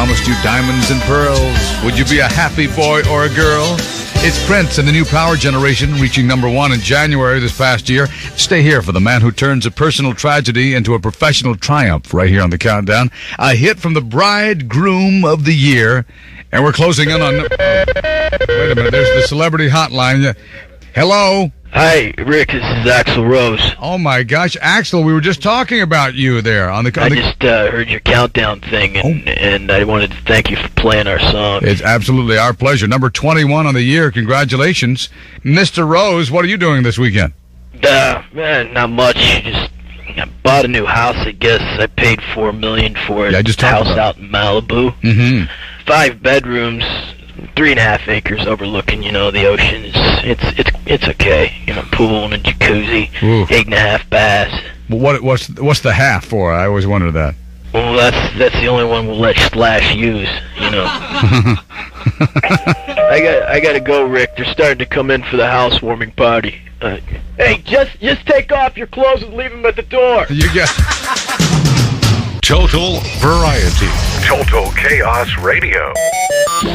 Promised you diamonds and pearls. Would you be a happy boy or a girl? It's Prince and the new Power Generation, reaching number 1 in January this past year. Stay here for the man who turns a personal tragedy into a professional triumph right here on the Countdown. A hit from the bridegroom of the year. And we're closing in on... wait a minute, there's the celebrity hotline. Hello? Hi, Rick, this is Axl Rose. Oh, my gosh. Axl, we were just talking about you there. I just heard your countdown thing, and I wanted to thank you for playing our song. It's absolutely our pleasure. Number 21 on the year. Congratulations. Mr. Rose, what are you doing this weekend? Man, not much. I bought a new house, I guess. I paid $4 million for it. Yeah, just house out in Malibu. Mm-hmm. 5 bedrooms, 3.5 acres overlooking, the ocean. It's okay. Pool and a jacuzzi, 8.5 baths. Well, what's the half for? I always wondered that. Well, that's the only one we'll let Slash use. I gotta go, Rick. They're starting to come in for the housewarming party. Hey, just take off your clothes and leave them at the door. You got Total variety. Total Chaos Radio.